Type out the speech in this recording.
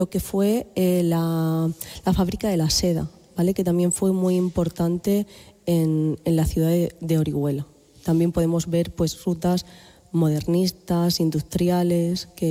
lo que fue la fábrica de la seda, ¿vale? Que también fue muy importante en la ciudad de Orihuela. También podemos ver pues rutas modernistas, industriales, que